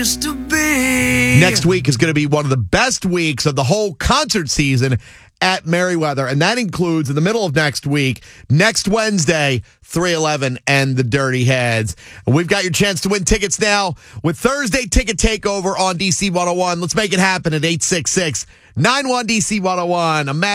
used to be. Next week is going to be one of the best weeks of the whole concert season at Merriweather, and that includes in the middle of next week, next Wednesday, 311 and the Dirty Heads. And we've got your chance to win tickets now with Thursday Ticket Takeover on DC 101. Let's make it happen at 866-91-DC 101.